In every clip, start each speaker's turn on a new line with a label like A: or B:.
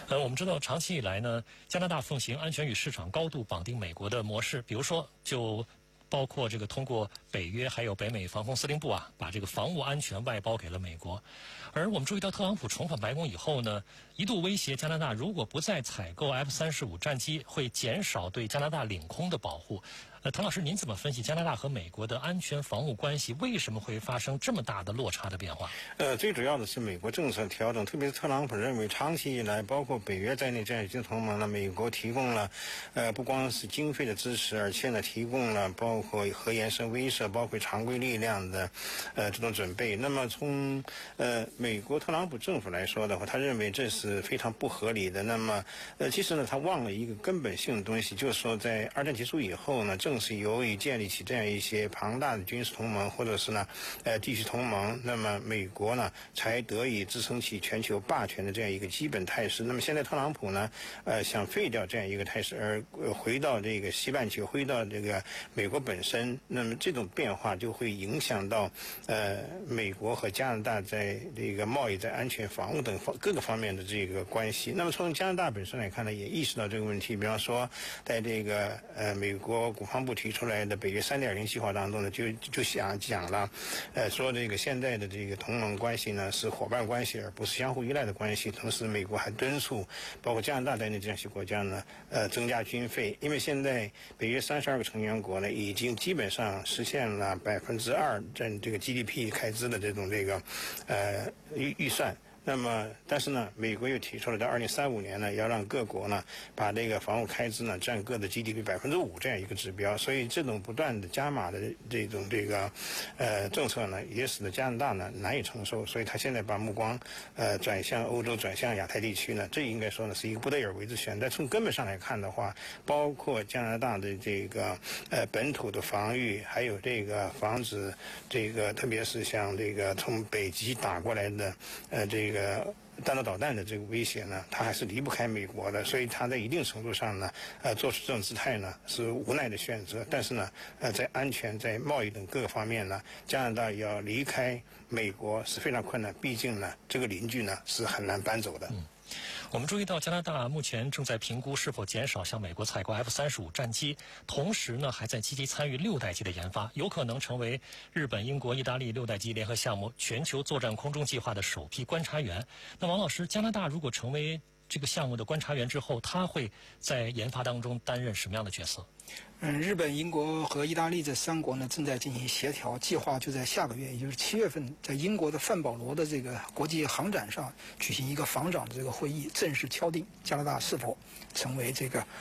A: 我们知道长期以来呢，加拿大奉行安全与市场高度绑定美国的模式，比如说就包括这个通过北约还有北美防空司令部把这个防务安全外包给了美国。而我们注意到特朗普重返白宫以后呢，一度威胁加拿大如果不再采购 F-35战机，会减少对加拿大领空的保护。滕老师，您怎么分析加拿大和美国的安全防务关系为什么会发生这么大的落差的变化？
B: 最主要的是美国政策调整，特别是特朗普认为长期以来，包括北约在内这样一些同盟呢，美国提供了不光是经费的支持，而且呢提供了包括核延伸威慑，包括常规力量的这种准备。那么从美国特朗普政府来说的话，他认为这是非常不合理的。那么其实呢，他忘了一个根本性的东西，就是说在二战结束以后呢，正是由于建立起这样一些庞大的军事同盟，或者是呢地区同盟，那么美国呢才得以支撑起全球霸权的这样一个基本态势。那么现在特朗普呢想废掉这样一个态势，而回到这个西半球，回到这个美国本身，那么这种变化就会影响到美国和加拿大在这个贸易、在安全防务等各个方面的这个关系。那么从加拿大本身来看呢，也意识到这个问题。比方说在这个美国国防部提出来的北约 3.0 计划当中呢，就想讲了说这个现在的这个同盟关系呢是伙伴关系，而不是相互依赖的关系。同时美国还敦促包括加拿大在内这样一些国家呢增加军费，因为现在北约32个成员国呢已经基本上实现了2%占这个 GDP 开支的这种这个预算。那么，但是呢，美国又提出了在2035年呢，要让各国呢把这个防务开支呢占各的 GDP 5%这样一个指标。所以这种不断的加码的这种政策呢，也使得加拿大呢难以承受。所以他现在把目光转向欧洲，转向亚太地区呢，这应该说呢是一个不得而为之选。但从根本上来看的话，包括加拿大的这个本土的防御，还有这个防止这个特别是像这个从北极打过来的这个弹道导弹的这个威胁呢，它还是离不开美国的，所以它在一定程度上呢，做出这种姿态呢是无奈的选择。但是呢，在安全、在贸易等各个方面呢，加拿大要离开美国是非常困难，毕竟呢，这个邻居呢是很难搬走的。
A: 我们注意到加拿大目前正在评估是否减少向美国采购 F-35战机，同时呢还在积极参与6代机的研发，有可能成为日本、英国、意大利6代机联合项目全球作战空中计划的首批观察员。那王老师，加拿大如果成为这个项目的观察员之后，他会在研发当中担任什么样的角色？
C: 日本、英国和意大利这3国呢正在进行协调，计划就在下个月，也就是7月份，在英国的范保罗的这个国际航展上举行一个防长的这个会议，正式敲定加拿大是否成为这个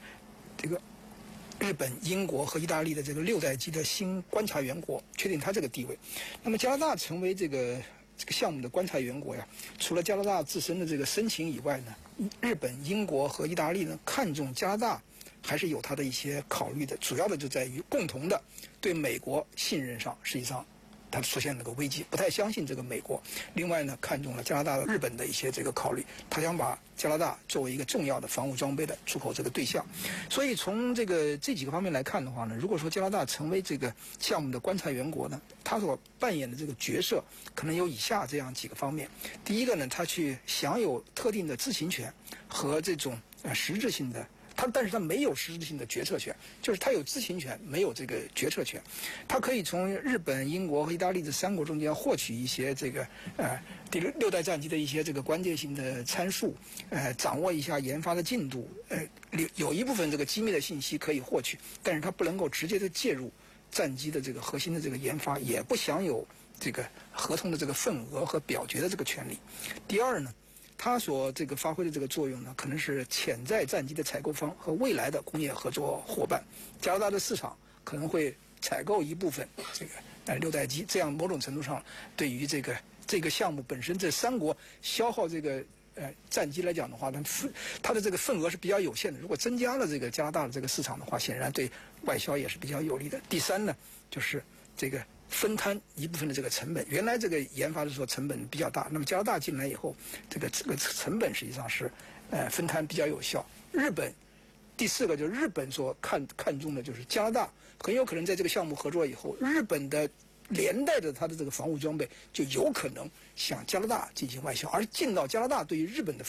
C: 日本、英国和意大利的这个6代机的新观察员国，确定它这个地位。那么加拿大成为这个项目的观察员国呀，除了加拿大自身的这个申请以外呢，日本、英国和意大利呢看重加拿大还是有它的一些考虑的，主要的就在于共同的对美国信任上，实际上它出现了个危机，不太相信这个美国。另外呢，看中了加拿大、日本的一些这个考虑，他想把加拿大作为一个重要的防务装备的出口这个对象。所以从这几个方面来看的话呢，如果说加拿大成为这个项目的观察员国呢，他所扮演的这个角色可能有以下这样几个方面。第一个呢，他去享有特定的知情权和这种实质性的。但是他没有实质性的决策权，就是他有知情权，没有这个决策权。他可以从日本、英国和意大利这3国中间获取一些这个第6代战机的一些这个关键性的参数，掌握一下研发的进度，有一部分这个机密的信息可以获取，但是他不能够直接的介入战机的这个核心的这个研发，也不享有这个合同的这个份额和表决的这个权利。第二呢，它所这个发挥的这个作用呢，可能是潜在战机的采购方和未来的工业合作伙伴。加拿大的市场可能会采购一部分这个6代机，这样某种程度上对于这个项目本身这3国消耗这个战机来讲的话，它的这个份额是比较有限的。如果增加了这个加拿大的这个市场的话，显然对外销也是比较有利的。第三呢，就是这个分摊一部分的这个成本，原来这个研发的时候成本比较大，那么加拿大进来以后，这个成本实际上是分摊比较有效。第4个就是日本所看重的就是加拿大很有可能在这个项目合作以后，日本的连带着它的这个防务装备就有可能向加拿大进行外销，而进到加拿大对于日本的